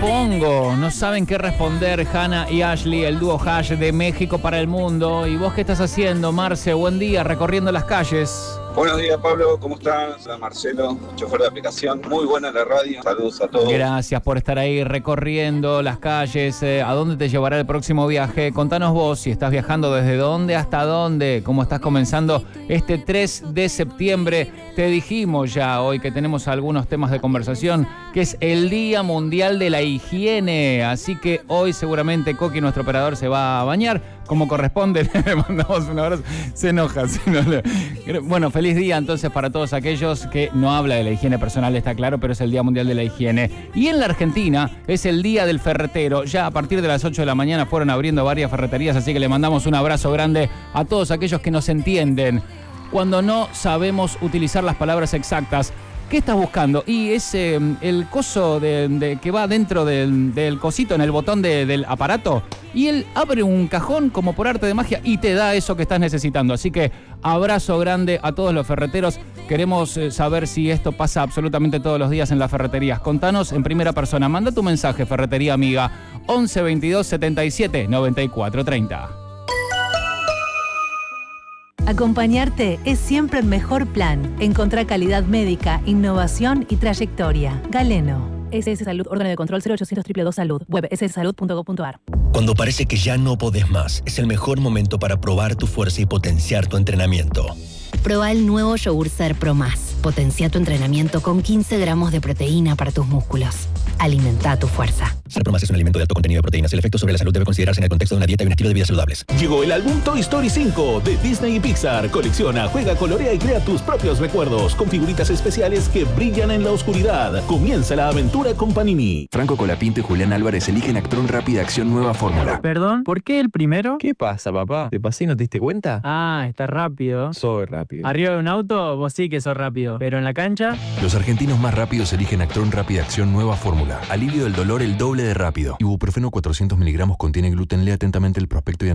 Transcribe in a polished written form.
pongo. No saben qué responder Hannah y Ashley, el dúo Hash de México para el mundo. ¿Y vos qué estás haciendo, Marce? Buen día, recorriendo las calles. Buenos días, Pablo, ¿cómo estás? Soy Marcelo, chofer de aplicación. Muy buena la radio. Saludos a todos. Gracias por estar ahí recorriendo las calles. ¿A dónde te llevará el próximo viaje? Contanos vos si estás viajando desde dónde hasta dónde. ¿Cómo estás comenzando este 3 de septiembre? Te dijimos ya hoy que tenemos algunos temas de conversación, que es el Día Mundial de la Higiene. Así que hoy seguramente Coqui, nuestro operador, se va a bañar como corresponde. Le mandamos un abrazo. Se enoja. Bueno, feliz día entonces para todos aquellos que no habla de la higiene personal, está claro, pero es el Día Mundial de la Higiene. Y en la Argentina es el Día del Ferretero. Ya a partir de las 8 de la mañana fueron abriendo varias ferreterías, así que le mandamos un abrazo grande a todos aquellos que nos entienden cuando no sabemos utilizar las palabras exactas. ¿Qué estás buscando? Y es el coso que va dentro del cosito, en el botón del aparato. Y él abre un cajón como por arte de magia y te da eso que estás necesitando. Así que abrazo grande a todos los ferreteros. Queremos saber si esto pasa absolutamente todos los días en las ferreterías. Contanos en primera persona. Manda tu mensaje, Ferretería Amiga, 11 22 77 94 30. Acompañarte es siempre el mejor plan. Encontrá calidad médica, innovación y trayectoria. Galeno. SS Salud, órgano de control 0800 222 Salud. Web sssalud.gov.ar. Cuando parece que ya no podés más, es el mejor momento para probar tu fuerza y potenciar tu entrenamiento. Proba el nuevo yogur Ser Pro Más. Potencia tu entrenamiento con 15 gramos de proteína para tus músculos. Alimenta tu fuerza. Ser Pro Más es un alimento de alto contenido de proteínas. El efecto sobre la salud debe considerarse en el contexto de una dieta y un estilo de vida saludables. Llegó el álbum Toy Story 5 de Disney y Pixar. Colecciona, juega, colorea y crea tus propios recuerdos con figuritas especiales que brillan en la oscuridad. Comienza la aventura con Panini. Franco Colapinto y Julián Álvarez eligen Actron Rápida Acción Nueva Fórmula. Perdón, ¿por qué el primero? ¿Qué pasa, papá? ¿Te pasé y no te diste cuenta? Ah, está rápido. Soy rápido. Arriba de un auto, vos sí que sos rápido. Pero en la cancha... Los argentinos más rápidos eligen Actron Rápida Acción Nueva Fórmula. Alivio del dolor el doble de rápido. Ibuprofeno 400 miligramos contiene gluten. Lee atentamente el prospecto y